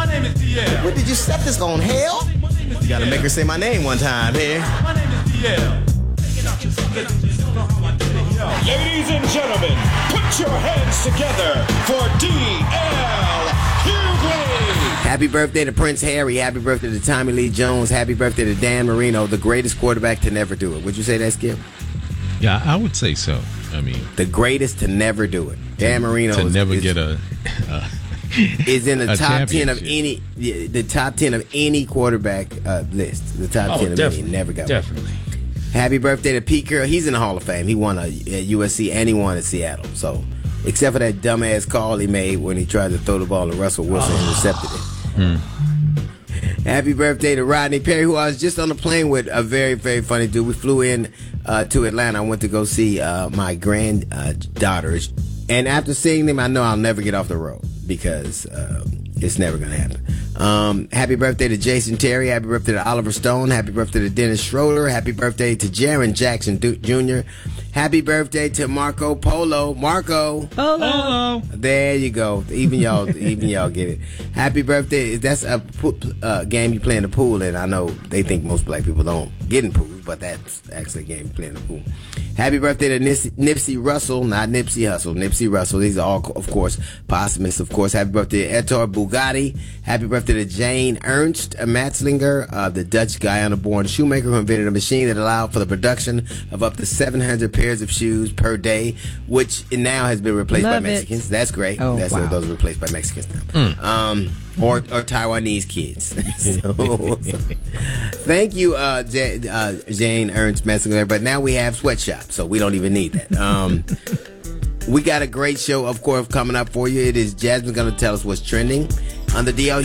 name is DL. What did you set this on, hell? You gotta make her say my name one time here. My name is DL. Ladies and gentlemen, put your hands together for D.L. Hughley. Happy birthday to Prince Harry. Happy birthday to Tommy Lee Jones. Happy birthday to Dan Marino, the greatest quarterback to never do it. Would you say that, Skip? Yeah, I would say so. I mean, the greatest to never do it. Dan Marino to never get a is in the top 10 of any quarterback list. The top 10 of any. Never got definitely. One. Happy birthday to Pete Carroll. He's in the Hall of Fame. He won at USC and he won at Seattle. So, except for that dumbass call he made when he tried to throw the ball to Russell Wilson and intercepted it. Happy birthday to Rodney Perry, who I was just on the plane with. A very, very funny dude. We flew in to Atlanta. I went to go see my granddaughters. And after seeing them, I know I'll never get off the road because it's never going to happen. Happy birthday to Jason Terry. Happy birthday to Oliver Stone. Happy birthday to Dennis Schroeder. Happy birthday to Jaron Jackson Jr. Happy birthday to Marco Polo. Marco Polo. There you go. Even y'all get it. Happy birthday. That's a game you play in the pool, and I know they think most black people don't get in pools, but that's actually a game you play in the pool. Happy birthday to Nipsey Russell, not Nipsey Hussle. Nipsey Russell. These are all, of course, posthumous, of course. Happy birthday to Ettore Bugatti. Happy birthday to Jane Ernst Matzlinger, the Dutch Guyana-born shoemaker who invented a machine that allowed for the production of up to 700 pairs of shoes per day, which now has been replaced by Mexicans. That's great. Oh, Those are replaced by Mexicans now. Or Taiwanese kids. Thank you, Jane Ernst Matzlinger. But now we have Sweatshop, so we don't even need that. We got a great show, of course, coming up for you. It is Jasmine going to tell us what's trending on the DL